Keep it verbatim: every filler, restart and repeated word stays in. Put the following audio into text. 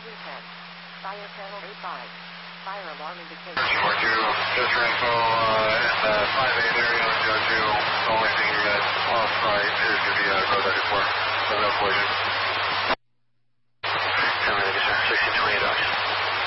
two ten. Fire channel eight five. Fire alarm indication. four two, just for info, uh, in the five eight area on Joe two, the only thing you got off site is going to be a road ninety-four. So no collision.